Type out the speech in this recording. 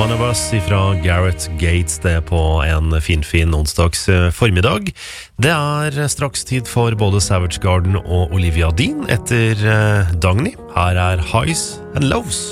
Anonymous fra Gareth Gates det på en fin onsdags formiddag. Det straks tid for både Savage Garden og Olivia Dean etter Dagny. Her Highs and Lows.